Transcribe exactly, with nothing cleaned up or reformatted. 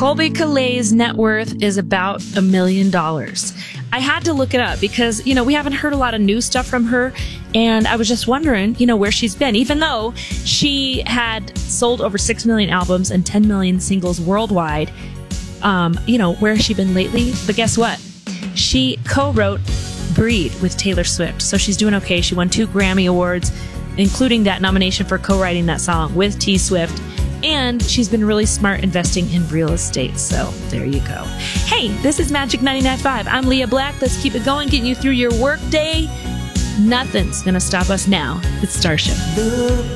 Colby Caillat's net worth is about a million dollars. I had to look it up because, you know, we haven't heard a lot of new stuff from her. And I was just wondering, you know, where she's been, even though she had sold over six million albums and ten million singles worldwide. Um, you know, where has she been lately? But guess what? She co-wrote Breed with Taylor Swift. So she's doing okay. She won two Grammy Awards, including that nomination for co-writing that song with T Swift. And she's been really smart investing in real estate. So there you go. Hey, this is Magic ninety-nine point five. I'm Leah Black. Let's keep it going, getting you through your work day. Nothing's going to stop us now. It's Starship.